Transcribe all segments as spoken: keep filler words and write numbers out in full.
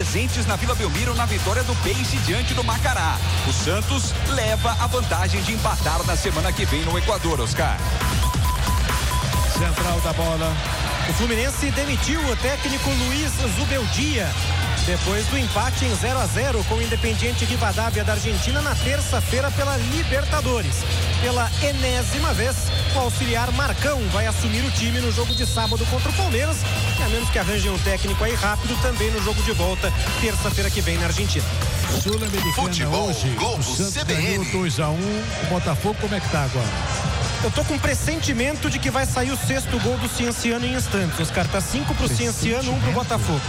presentes na Vila Belmiro na vitória do Peixe diante do Macará. O Santos leva a vantagem de empatar na semana que vem no Equador, Oscar. Central da bola. O Fluminense demitiu o técnico Luiz Zubeldia depois do empate em zero a zero com o Independiente Rivadavia da Argentina na terça-feira pela Libertadores. Pela enésima vez, o auxiliar Marcão vai assumir o time no jogo de sábado contra o Palmeiras, e a menos que arranjem um técnico aí rápido também no jogo de volta, terça-feira que vem na Argentina. Sul-Americana hoje, o Santos ganhou dois a um, o Botafogo como é que tá agora? Eu tô com um pressentimento de que vai sair o sexto gol do Cienciano em instantes. Os caras tá cinco pro Cienciano, um pro Botafogo.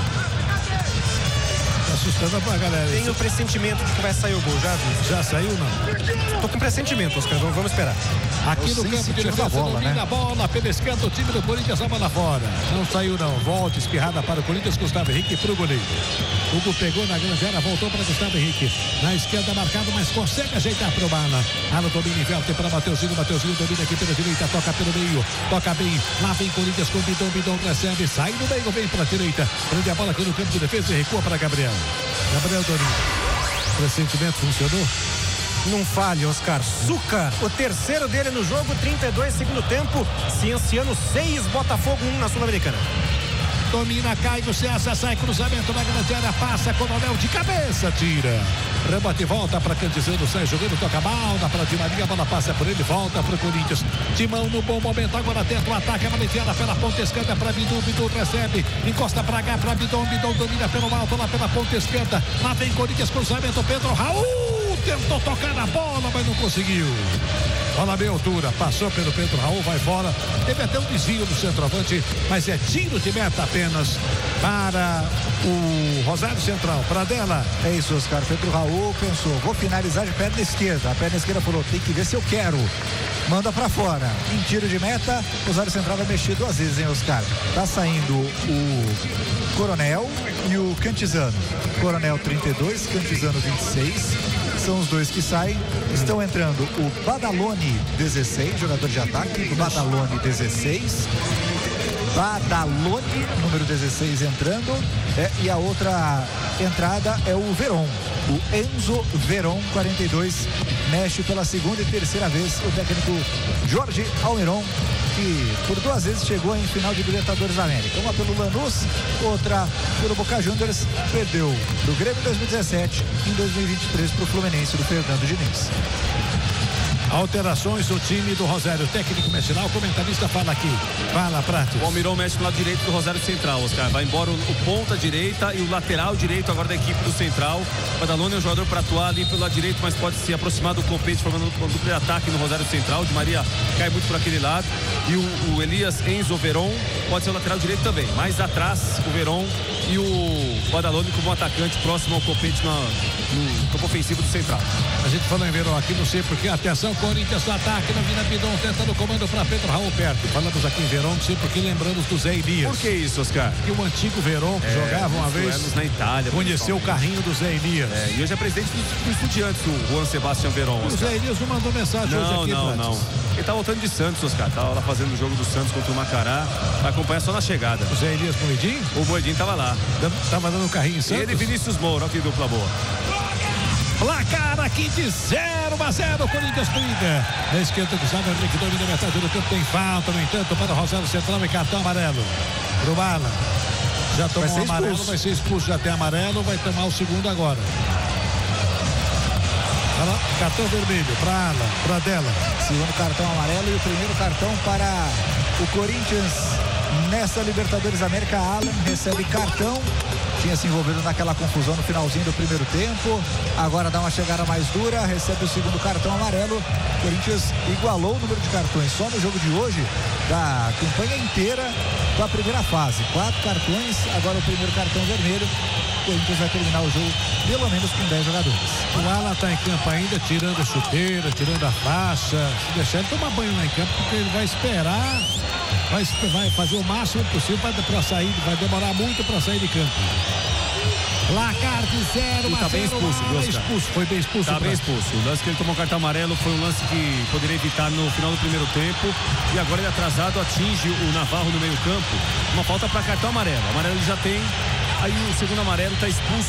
Tá assustando a galera. Tenho o pressentimento de que vai sair o gol, já vi. Já saiu, não? Tô com pressentimento, Oscar, vamos esperar. Aqui no campo de defesa, domina a bola, beliscando o time do Corinthians, a bola fora. Não saiu não, volta, espirrada para o Corinthians, Gustavo Henrique pro goleiro. Hugo pegou na grande área, voltou para Gustavo Henrique. Na esquerda marcado, mas consegue ajeitar pro Bala. Ala domina e inverte para Mateuzinho, Mateuzinho domina aqui pela direita, toca pelo meio, toca bem. Lá vem Corinthians com Bidon, Bidon recebe, sai no meio, vem para a direita. Prende a bola aqui no campo de defesa e recua para Gabriel. Gabriel Dorinho. Pressentimento funcionou? Não falhe, Oscar. Zucca, o terceiro dele no jogo, trinta e dois, segundo tempo. Cienciano seis, Botafogo um na Sul-Americana. Domina, Caio César, sai cruzamento na grande área, passa, Coronel de cabeça, tira. Rebote, volta para Cantizano, sai jogando, toca mal, na para Di Maria, a bola passa por ele, volta para o Corinthians. Timão no bom momento, agora tenta o ataque, a maleteada pela ponta esquerda para Bidon, Bidon recebe, encosta para cá, para Bidon, Bidon domina pelo alto, lá pela ponta esquerda, lá vem Corinthians, cruzamento, Pedro Raul, tentou tocar na bola, mas não conseguiu. Bola meia altura, passou pelo Pedro Raul, vai fora, teve até um desvio do centroavante, mas é tiro de meta apenas para o Rosário Central, para dela. É isso, Oscar. Pedro Raul pensou, vou finalizar de perna esquerda. A perna esquerda falou, tem que ver se eu quero. Manda pra fora. Em tiro de meta, Rosário Central vai mexer duas vezes, hein, Oscar? Tá saindo o Coronel e o Cantizano. Coronel trinta e dois, Cantizano vinte e seis. São os dois que saem. Estão entrando o Badalone, dezesseis, jogador de ataque. O Badalone, dezesseis. Badalone, número dezesseis, entrando. É, e a outra entrada é o Veron. O Enzo Veron, quarenta e dois, mexe pela segunda e terceira vez o técnico Jorge Almiron, que por duas vezes chegou em final de Libertadores da América. Uma pelo Lanús, outra pelo Boca Juniors. Perdeu do Grêmio em dois mil e dezessete, em dois mil e vinte e três para o Fluminense do Fernando Diniz. Alterações do time do Rosário. O técnico mexe lá, o comentarista fala aqui. Fala, Prates. O Almiron mexe no lado direito do Rosário Central, Oscar. Vai embora o, o ponta direita e o lateral direito agora da equipe do Central. O Badalone é um jogador para atuar ali pelo lado direito, mas pode se aproximar do Copete, formando um duplo de ataque no Rosário Central. Di Maria cai muito por aquele lado. E o, o Elias Enzo Veron pode ser o lateral direito também. Mais atrás, o Veron e o Badalone como atacante próximo ao Copete no, no campo ofensivo do Central. A gente falou em Veron aqui, não sei porque. Atenção, Corinthians no ataque, na Vila Bidon, tentando o comando para Pedro Raul perto. Falamos aqui em Veron, não sei porque, lembramos do Zé Elias. Por que isso, Oscar? Que o antigo Veron, que é, jogava uma vez na Itália, conheceu o carrinho do Zé Elias. É, e hoje é presidente do, do Estudiantes, o Juan Sebastião Veron. O Zé Elias não mandou mensagem não, hoje aqui, Não, não, não. Ele tá voltando de Santos, Oscar. Tava lá fazendo o jogo do Santos contra o Macará. Vai acompanhar só na chegada. O Zé Elias Moedinho? O Moedinho tava lá. Tava dando o carrinho em Santos? Ele e Vinícius Moura, olha que dupla boa. Placar aqui de zero a zero, Corinthians cuida. Na esquerda, Gustavo Henrique domina metade do tempo, tem falta, no entanto, para o Rosário Central e cartão amarelo. Pro Bala. Já tomou o amarelo, vai ser expulso, já tem amarelo, vai tomar o segundo agora. Cartão vermelho, para Ala, para dela. Segundo cartão amarelo e o primeiro cartão para o Corinthians nessa Libertadores América. Alan recebe cartão. Tinha se envolvido naquela confusão no finalzinho do primeiro tempo. Agora dá uma chegada mais dura, recebe o segundo cartão amarelo. O Corinthians igualou o número de cartões só no jogo de hoje da campanha inteira da primeira fase. Quatro cartões, agora o primeiro cartão vermelho. O Corinthians vai terminar o jogo pelo menos com dez jogadores. O Alan está em campo ainda, tirando a chuteira, tirando a faixa. Se deixar ele tomar banho lá em campo, porque ele vai esperar, vai, vai fazer o máximo possível para sair, vai demorar muito para sair de campo. Placar de zero, tá bem expulso, Alan expulso, foi bem expulso. Tá bem expulso. O lance que ele tomou cartão amarelo foi um lance que poderia evitar no final do primeiro tempo. E agora ele atrasado atinge o Navarro no meio campo. Uma falta para cartão amarelo. O amarelo ele já tem. Aí o segundo amarelo está expulso